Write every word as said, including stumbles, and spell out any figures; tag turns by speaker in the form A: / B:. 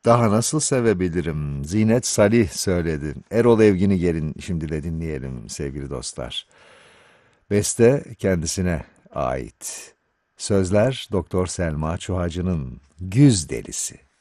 A: Daha nasıl sevebilirim? Zinet Salih söyledi. Erol Evginiger'in şimdi de dinleyelim sevgili dostlar. Beste kendisine ait. Sözler Doktor Selma Çuhacı'nın Güz Delisi.